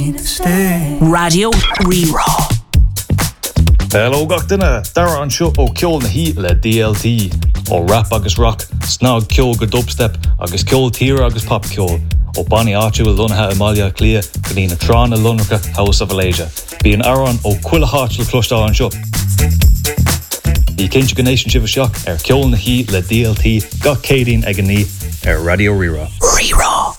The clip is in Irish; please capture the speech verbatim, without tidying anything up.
Radio Rerá. Hello gach duine, dara an seo ó ceol na hí le D L T, ó rap agus rock, snog ceol go dubstep, agus ceol tír agus pop ceol, ó Bonnie áitiúil lonathe Amalia Clia, go dtí na trán a Lunracha House of Alasia. Bí an aran ó cuila háitiúil clostá an seo. Í cinnte go nation sibh seach ar ceol na hí le D L T, gach cédín ag an ní ar Radio Rerá. Rerá.